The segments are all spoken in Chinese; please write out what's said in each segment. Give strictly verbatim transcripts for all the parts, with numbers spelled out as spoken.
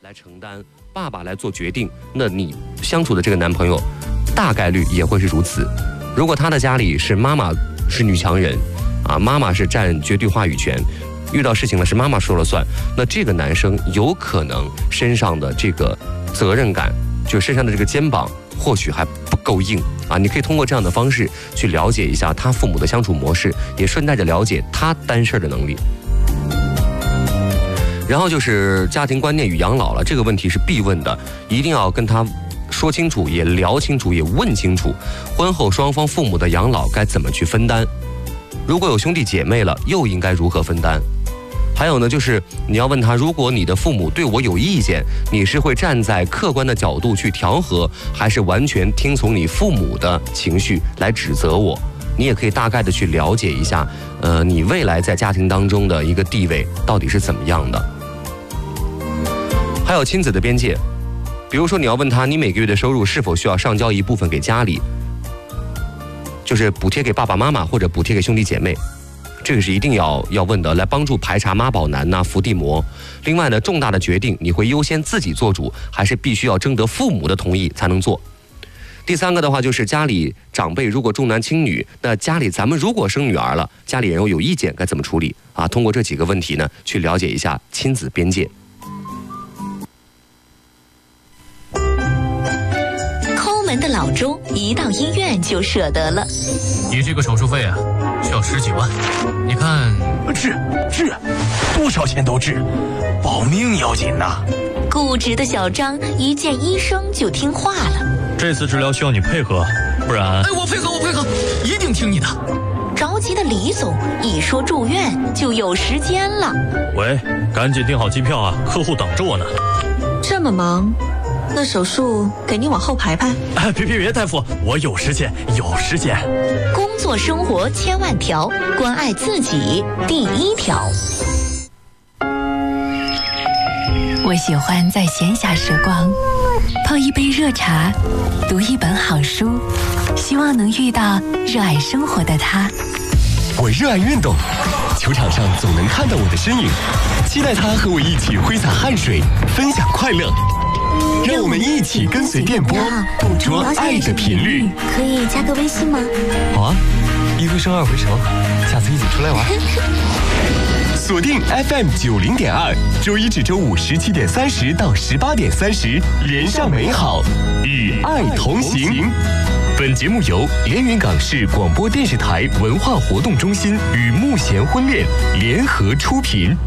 来承担，爸爸来做决定，那你相处的这个男朋友大概率也会是如此。如果他的家里是妈妈是女强人啊，妈妈是占绝对话语权，遇到事情了是妈妈说了算，那这个男生有可能身上的这个责任感，就身上的这个肩膀或许还不够硬啊。你可以通过这样的方式去了解一下他父母的相处模式，也顺带着了解他担事儿的能力。然后就是家庭观念与养老了，这个问题是必问的，一定要跟他说清楚，也聊清楚，也问清楚，婚后双方父母的养老该怎么去分担。如果有兄弟姐妹了，又应该如何分担？还有呢，就是你要问他，如果你的父母对我有意见，你是会站在客观的角度去调和，还是完全听从你父母的情绪来指责我？你也可以大概的去了解一下，呃，你未来在家庭当中的一个地位到底是怎么样的。还有亲子的边界，比如说你要问他，你每个月的收入是否需要上交一部分给家里，就是补贴给爸爸妈妈或者补贴给兄弟姐妹，这个是一定要要问的，来帮助排查妈宝男呐、伏地魔。另外呢，重大的决定你会优先自己做主，还是必须要征得父母的同意才能做？第三个的话就是家里长辈如果重男轻女，那家里咱们如果生女儿了，家里人又有意见该怎么处理啊？通过这几个问题呢，去了解一下亲子边界。 门的老周一到医院就舍得了， 你这个手术费啊，需要十几万，你看， 治治，多少钱都治，保命要紧呐。 固执的小张一见医生就听话了。 这次治疗需要你配合，不然…… 哎，我配合，我配合，一定听你的。 着急的李总一说住院就有时间了。 喂，赶紧订好机票啊，客户等着我呢。 这么忙？那手术给你往后排排。 哎，别别别，大夫，我有时间，有时间。 工作生活千万条，关爱自己第一条。 我喜欢在闲暇时光泡一杯热茶，读一本好书，希望能遇到热爱生活的他。 我热爱运动，球场上总能看到我的身影，期待他和我一起挥洒汗水，分享快乐。让我们一起跟随电波，捕捉爱的频率。 可以加个微信吗？ 好啊，一回生二回熟，下次一起出来玩。锁定 F M 九零点二，周一至周五十七点三十到十八点三十，连上美好，与爱同行。本节目由连云港市广播电视台文化活动中心与慕贤婚恋联合出品。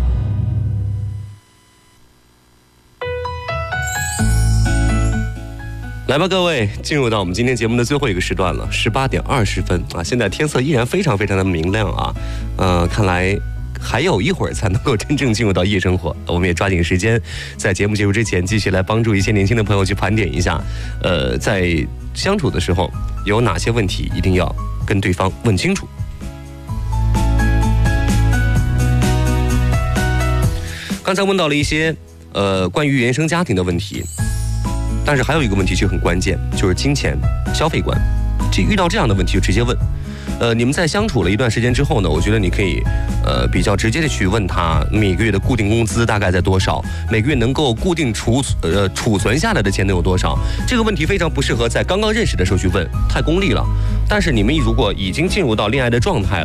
来吧，各位，进入到我们今天节目的最后一个时段了，十八点二十分啊！现在天色依然非常非常的明亮啊，呃，看来还有一会儿才能够真正进入到夜生活。我们也抓紧时间，在节目结束之前，继续来帮助一些年轻的朋友去盘点一下，呃，在相处的时候有哪些问题一定要跟对方问清楚。刚才问到了一些呃关于原生家庭的问题。但是还有一个问题就很关键，就是金钱消费观。这遇到这样的问题就直接问。呃，你们在相处了一段时间之后呢，我觉得你可以呃比较直接的去问他每个月的固定工资大概在多少，每个月能够固定储呃储存下来的钱能有多少。这个问题非常不适合在刚刚认识的时候去问，太功利了。但是你们如果已经进入到恋爱的状态了，